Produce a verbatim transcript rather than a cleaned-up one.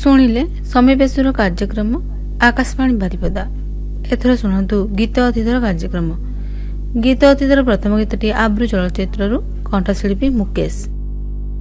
ଶୁଣିଲେ ସମୀବେଶର କାର୍ଯ୍ୟକ୍ରମ ଆକାଶବାଣୀ ବାରିପଦା। ଏଥର ଶୁଣନ୍ତୁ ଗୀତ ଅତୀତର କାର୍ଯ୍ୟକ୍ରମ। ଗୀତ ଅତୀତର ପ୍ରଥମ ଗୀତଟି ଆବ୍ରୁ ଚଳଚ୍ଚିତ୍ରରୁ, କଣ୍ଠଶିଳ୍ପୀ ମୁକେଶ।